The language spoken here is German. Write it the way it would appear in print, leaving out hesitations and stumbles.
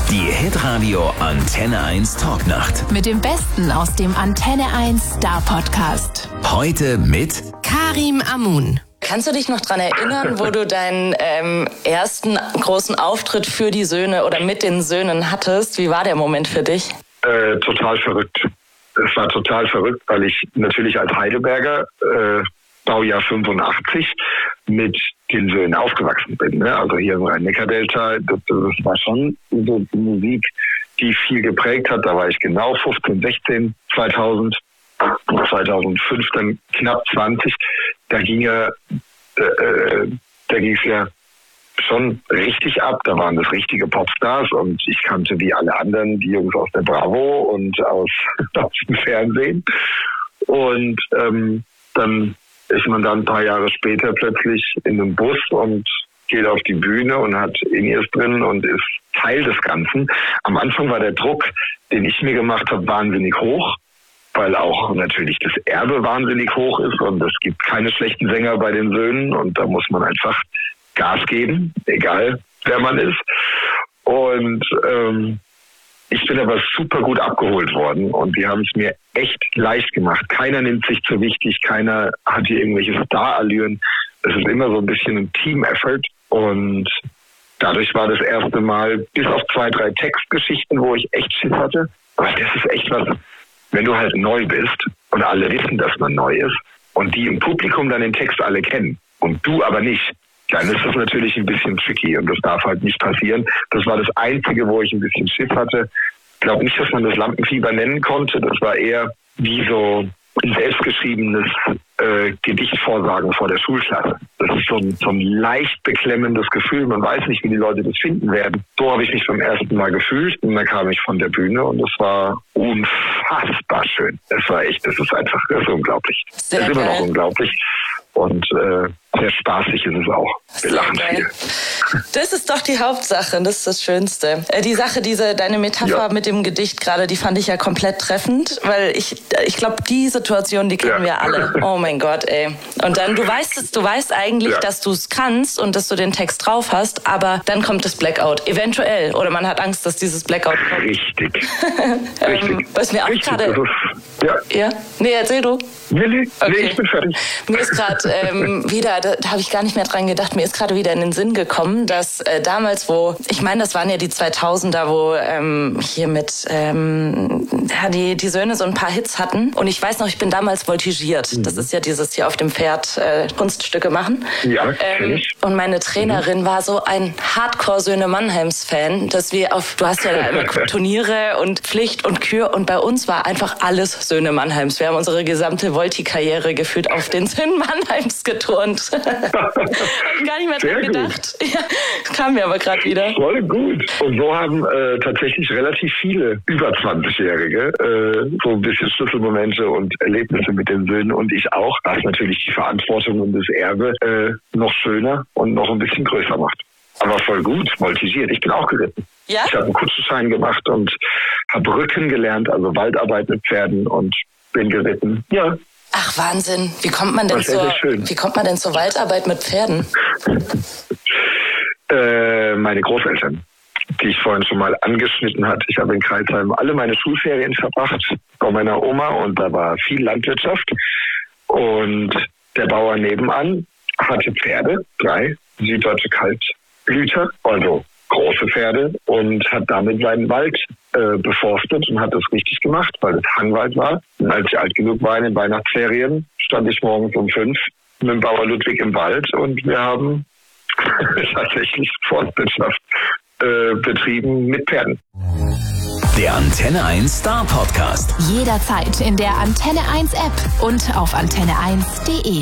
Die Hitradio Antenne 1 Talknacht. Mit dem Besten aus dem Antenne 1 Star Podcast. Heute mit Karim Amun. Kannst du dich noch daran erinnern, wo du deinen ersten großen Auftritt für die Söhne oder mit den Söhnen hattest? Wie war der Moment für dich? Total verrückt. Es war total verrückt, weil ich natürlich als Heidelberger, Baujahr 85, mit den Söhnen aufgewachsen bin. Ne? Also hier im Rhein-Neckar-Delta, das war schon so die Musik, die viel geprägt hat. Da war ich genau 15, 16, 2000, 2005 dann knapp 20. Da ging es ja schon richtig ab. Da waren das richtige Popstars und ich kannte wie alle anderen die Jungs aus der Bravo und aus dem Fernsehen. Und dann ist man dann ein paar Jahre später plötzlich in einem Bus und geht auf die Bühne und hat In-Ears drin und ist Teil des Ganzen. Am Anfang war der Druck, den ich mir gemacht habe, wahnsinnig hoch, weil auch natürlich das Erbe wahnsinnig hoch ist und es gibt keine schlechten Sänger bei den Söhnen und da muss man einfach Gas geben, egal wer man ist. Und ich bin aber super gut abgeholt worden und die haben es mir echt leicht gemacht. Keiner nimmt sich zu wichtig, keiner hat hier irgendwelche Star-Allüren. Es ist immer so ein bisschen ein Team-Effort und dadurch war das erste Mal, bis auf 2, 3 Textgeschichten, wo ich echt Schiss hatte. Aber das ist echt was, wenn du halt neu bist und alle wissen, dass man neu ist und die im Publikum dann den Text alle kennen und du aber nicht, dann ist das natürlich ein bisschen tricky und das darf halt nicht passieren. Das war das Einzige, wo ich ein bisschen Schiss hatte. Ich glaube nicht, dass man das Lampenfieber nennen konnte. Das war eher wie so ein selbstgeschriebenes Gedichtvorsagen vor der Schulklasse. Das ist so ein leicht beklemmendes Gefühl. Man weiß nicht, wie die Leute das finden werden. So habe ich mich beim ersten Mal gefühlt und dann kam ich von der Bühne und es war unfassbar schön. Das ist unglaublich. Das ist immer noch unglaublich. Und sehr spaßig ist es auch. Wir lachen viel. Das ist doch die Hauptsache, das ist das Schönste. Die Sache, deine Metapher mit dem Gedicht gerade, die fand ich ja komplett treffend, weil ich glaube, die Situation, die kennen wir alle. Oh mein Gott, ey. Und dann, du weißt eigentlich, dass du es kannst und dass du den Text drauf hast, aber dann kommt das Blackout, eventuell. Oder man hat Angst, dass dieses Blackout kommt. Richtig. Was mir auch gerade... Ja? Nee, erzähl du. Nee, ich bin fertig. Mir ist gerade wieder, da habe ich gar nicht mehr dran gedacht, mir ist gerade wieder in den Sinn gekommen, dass damals, ich meine, das waren ja die 2000er, wo hier mit die Söhne so ein paar Hits hatten. Und ich weiß noch, ich bin damals voltigiert. Das ist ja dieses hier auf dem Pferd Kunststücke machen. Ja, kenn ich. Und meine Trainerin war so ein Hardcore-Söhne-Mannheims-Fan, dass wir du hast ja da immer Turniere und Pflicht und Kür und bei uns war einfach alles Söhne Mannheims. Wir haben unsere gesamte Volti-Karriere gefühlt auf den Söhnen Mannheims geturnt. Hab gar nicht mehr dran gedacht. Ja, kam mir aber gerade wieder. Voll gut. Und so haben tatsächlich relativ viele über 20-Jährige so ein bisschen Schlüsselmomente und Erlebnisse mit den Söhnen und ich auch, was natürlich die Verantwortung und das Erbe noch schöner und noch ein bisschen größer macht. Aber voll gut, voltigiert. Ich bin auch geritten. Ja? Ich habe einen Kutschenschein gemacht und habe Rücken gelernt, also Waldarbeit mit Pferden und bin geritten. Ja. Ach, Wahnsinn. Wie kommt man denn zur Waldarbeit mit Pferden? Meine Großeltern, die ich vorhin schon mal angeschnitten hatte. Ich habe in Crailsheim alle meine Schulferien verbracht bei meiner Oma und da war viel Landwirtschaft. Und der Bauer nebenan hatte Pferde, 3 süddeutsche Kaltblüter, also große Pferde, und hat damit seinen Wald beforstet und hat das richtig gemacht, weil es Hangwald war. Und als ich alt genug war in den Weihnachtsferien, stand ich morgens um 5 mit dem Bauer Ludwig im Wald und wir haben tatsächlich Forstwirtschaft betrieben mit Pferden. Der Antenne 1 Star Podcast. Jederzeit in der Antenne 1 App und auf antenne1.de.